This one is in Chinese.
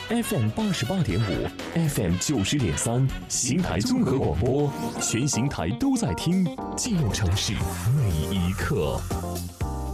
FM 88.5 ，FM 90.3，邢台综合广播，全邢台都在听，记录城市每一刻。